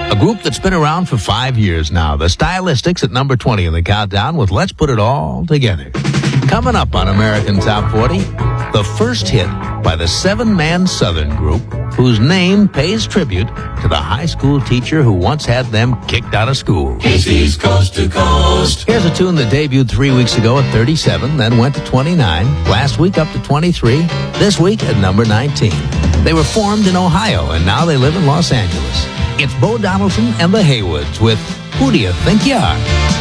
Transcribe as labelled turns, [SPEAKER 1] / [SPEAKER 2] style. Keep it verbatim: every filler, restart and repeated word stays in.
[SPEAKER 1] A group that's been around for five years now. The Stylistics at number twenty in the countdown with Let's Put It All Together. Coming up on American Top forty, the first hit by the seven-man Southern group whose name pays tribute to the high school teacher who once had them kicked out of school.
[SPEAKER 2] Casey's Coast to Coast.
[SPEAKER 1] Here's a tune that debuted three weeks ago at thirty-seven, then went to twenty-nine, last week up to twenty-three, this week at number nineteen. They were formed in Ohio, and now they live in Los Angeles. It's Bo Donaldson and the Haywoods with Who Do You Think You Are?